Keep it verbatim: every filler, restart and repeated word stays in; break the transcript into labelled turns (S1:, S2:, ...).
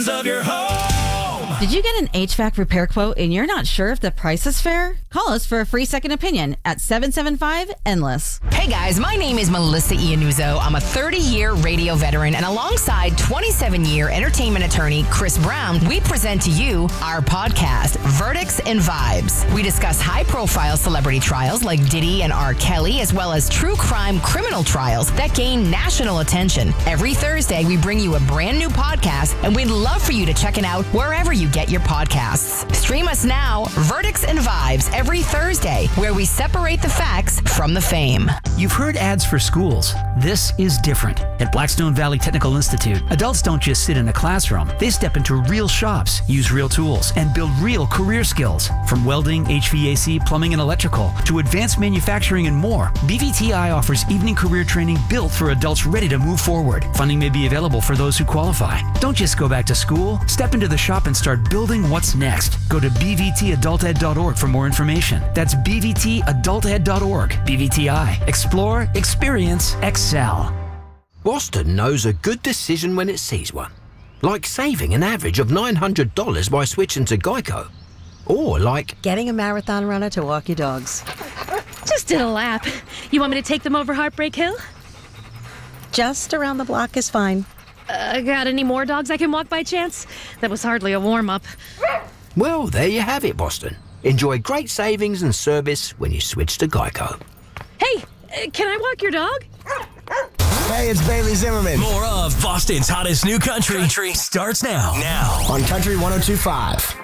S1: of your home.
S2: Did you get an H V A C repair quote and you're not sure if the price is fair? Call us for a free second opinion at seven seven five, endless.
S3: Hey guys, my name is Melissa Iannuzzo. I'm a thirty-year radio veteran, and alongside twenty-seven-year entertainment attorney Chris Brown, we present to you our podcast, Verdicts and Vibes. We discuss high-profile celebrity trials like Diddy and R. Kelly, as well as true crime criminal trials that gain national attention. Every Thursday, we bring you a brand new podcast, and we'd love for you to check it out wherever you get your podcasts. Stream us now, Verdicts and Vibes, every Thursday, where we separate the facts from the fame.
S4: You've heard ads for schools. This is different. At Blackstone Valley Technical Institute, adults don't just sit in a classroom. They step into real shops, use real tools, and build real career skills. From welding, H V A C, plumbing, and electrical, to advanced manufacturing and more, B V T I offers evening career training built for adults ready to move forward. Funding may be available for those who qualify. Don't just go back to school. Step into the shop and start building what's next. Go to b v t adult ed dot org for more information. That's b v t adult ed dot org. B V T I. Explore, experience, excel.
S5: Boston knows a good decision when it sees one. Like saving an average of nine hundred dollars by switching to Geico. Or like
S6: getting a marathon runner to walk your dogs.
S7: Just did a lap. You want me to take them over Heartbreak Hill?
S6: Just around the block is fine.
S7: Uh, got any more dogs I can walk by chance? That was hardly a warm-up.
S5: Well, there you have it, Boston. Enjoy great savings and service when you switch to Geico.
S7: Hey, uh, can I walk your dog?
S8: Hey, it's Bailey Zimmerman.
S1: More of Boston's hottest new country, country starts now. Now.
S8: On Country one oh two point five.